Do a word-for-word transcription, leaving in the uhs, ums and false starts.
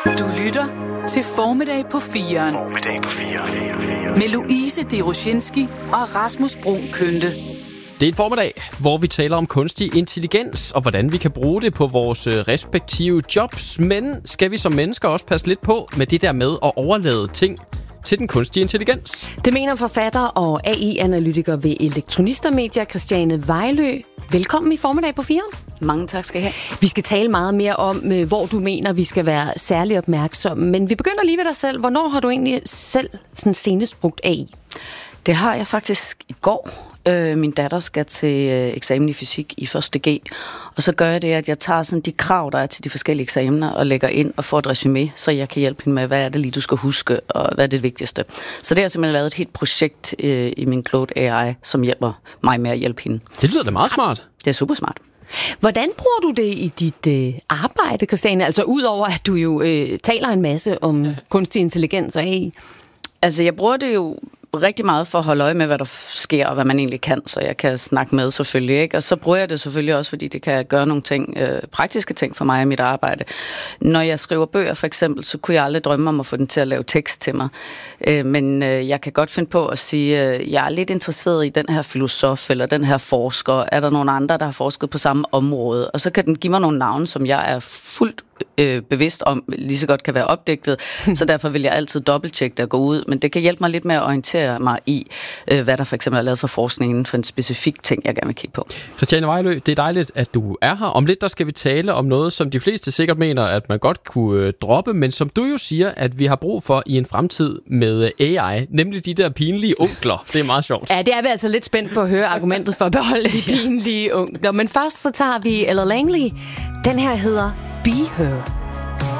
Du lytter til Formiddag på firen. Formiddag på firen. Med Louise Deroshinski og Rasmus Bruun Kønte. Det er en formiddag, hvor vi taler om kunstig intelligens og hvordan vi kan bruge det på vores respektive jobs. Men skal vi som mennesker også passe lidt på med det der med at overlade ting til den kunstige intelligens? Det mener forfatter og A I-analytiker ved Elektronister Media, Christiane Vejlø. Velkommen i Formiddag på firen. Mange tak skal I have. Vi skal tale meget mere om, hvor du mener, vi skal være særlig opmærksomme. Men vi begynder lige ved dig selv. Hvornår har du egentlig selv sådan senest brugt A I? Det har jeg faktisk i går. Øh, min datter skal til øh, eksamen i fysik i første G, og så gør jeg det, at jeg tager sådan de krav, der er til de forskellige eksamener, og lægger ind og får et resumé, så jeg kan hjælpe hende med, hvad er det lige, du skal huske, og hvad er det vigtigste. Så det har jeg simpelthen lavet et helt projekt øh, i min Claude A I, som hjælper mig med at hjælpe hende. Det lyder da meget smart. Det er super smart. Hvordan bruger du det i dit øh, arbejde, Christiane? Altså udover, at du jo øh, taler en masse om ja. kunstig intelligens og A I. Altså, jeg bruger det jo rigtig meget for at holde øje med, hvad der sker, og hvad man egentlig kan, så jeg kan snakke med selvfølgelig, ikke? Og så bruger jeg det selvfølgelig også, fordi det kan gøre nogle ting, øh, praktiske ting for mig i mit arbejde. Når jeg skriver bøger for eksempel, så kunne jeg aldrig drømme om at få den til at lave tekst til mig. Øh, men øh, jeg kan godt finde på at sige, øh, jeg er lidt interesseret i den her filosof, eller den her forsker. Er der nogen andre, der har forsket på samme område? Og så kan den give mig nogle navne, som jeg er fuldt øh, bevidst om, lige så godt kan være opdigtet. Så derfor vil jeg altid dobbelttjekke det og gå ud. Men det kan hjælpe mig lidt med at orientere mig i, øh, hvad der for eksempel er lavet for forskning inden for en specifik ting, jeg gerne vil kigge på. Christiane Vejlø, det er dejligt, at du er her. Om lidt, der skal vi tale om noget, som de fleste sikkert mener, at man godt kunne øh, droppe, men som du jo siger, at vi har brug for i en fremtid med øh, A I, nemlig de der pinlige onkler. Det er meget sjovt. Ja, det er vi altså lidt spændt på at høre argumentet for at beholde de pinlige onkler. Men først så tager vi Ella Langley. Den her hedder Be Her.